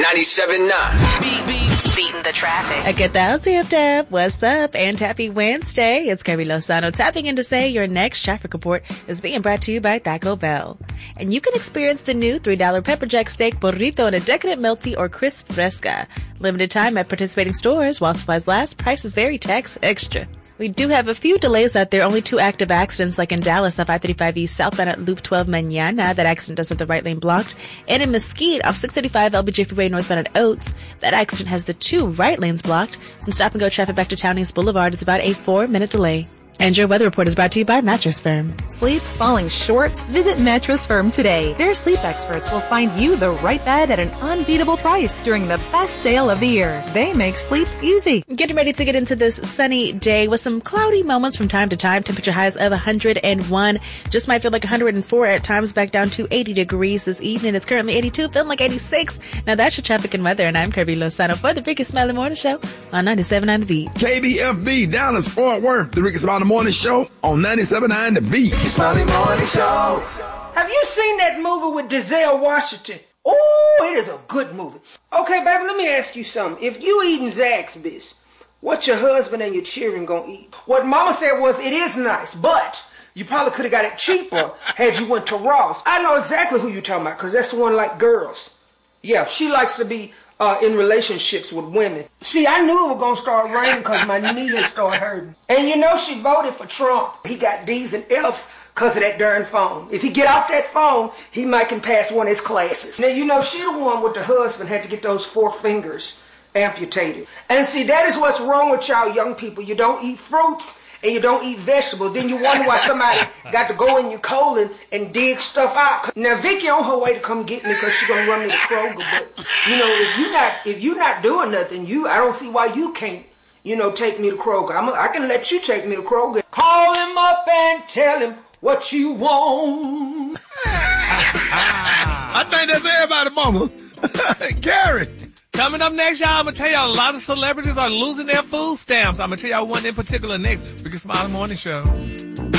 97.9. Beating the traffic. ¿Qué tal, TFTF? What's up? And happy Wednesday. It's Kirby Lozano tapping in to say your next traffic report is being brought to you by Taco Bell. And you can experience the new $3 pepper jack steak burrito in a decadent melty or crisp fresca. Limited time at participating stores. While supplies last, prices vary, tax extra. We do have a few delays out there. Only 2 active accidents, like in Dallas off I-35 East southbound at Loop 12 Mañana. That accident does have the right lane blocked. And in Mesquite off 635 LBJ Freeway northbound at Oates. That accident has the 2 right lanes blocked. Some stop-and-go traffic back to Townies Boulevard is about a 4-minute delay. And your weather report is brought to you by Mattress Firm. Sleep falling short? Visit Mattress Firm today. Their sleep experts will find you the right bed at an unbeatable price during the best sale of the year. They make sleep easy. Getting ready to get into this sunny day with some cloudy moments from time to time. Temperature highs of 101. Just might feel like 104 at times, back down to 80 degrees this evening. It's currently 82, feeling like 86. Now that's your traffic and weather, and I'm Kirby Lozano for the Ricky Smiley Morning Show on 97.9 The Beat. KBFB, Dallas, Fort Worth, the Ricky Smiley Morning Show on 97.9 The Beat. Smiley Morning Show. Have you seen that movie with Denzel Washington? Oh, it is a good movie. Okay, baby, let me ask you something. If you eating Zaxby's, what your husband and your children gonna eat? What Mama said was, it is nice, but you probably could have got it cheaper had you went to Ross. I know exactly who you're talking about, because that's the one like girls. Yeah, she likes to be in relationships with women. See, I knew it was going to start raining because my knee had started hurting. And you know she voted for Trump. He got D's and F's because of that darn phone. If he get off that phone, he might can pass one of his classes. Now, you know, she the one with the husband had to get those 4 fingers amputated. And see, that is what's wrong with y'all young people. You don't eat fruits and you don't eat vegetables. Then you wonder why somebody got to go in your colon and dig stuff out. Now, Vicky on her way to come get me because she's going to run me to Kroger. But, you know, if you're not doing nothing, I don't see why you can't, take me to Kroger. I can let you take me to Kroger. Call him up and tell him what you want. I think that's everybody, mama. Gary. Coming up next, y'all, I'm going to tell y'all a lot of celebrities are losing their food stamps. I'm going to tell y'all one in particular next. Ricky Smiley Morning Show.